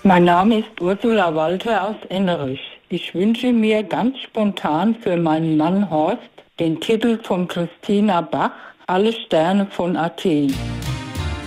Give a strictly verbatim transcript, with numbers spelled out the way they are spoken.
Mein Name ist Ursula Walter aus Ennerich. Ich wünsche mir ganz spontan für meinen Mann Horst den Titel von Christina Bach, Alle Sterne von Athen.